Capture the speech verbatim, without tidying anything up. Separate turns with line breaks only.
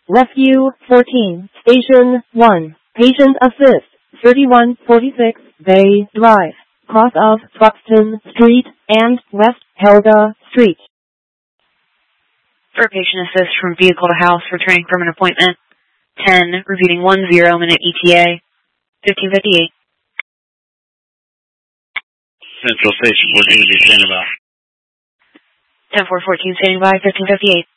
Rescue fourteen, Station one, Patient Assist, thirty-one forty-six Bay Drive, cross of Truxton Street and West Helga Street.
For patient assist from vehicle to house, returning from an appointment. ten, repeating one zero minute E T A. fifteen fifty-eight.
Central Station fourteen, standing by.
ten four fourteen, standing by. fifteen fifty-eight.